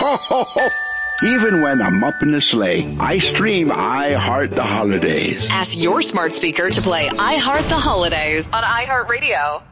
Even when I'm up in the sleigh, I stream I Heart the Holidays. Ask your smart speaker to play I Heart the Holidays on iHeartRadio.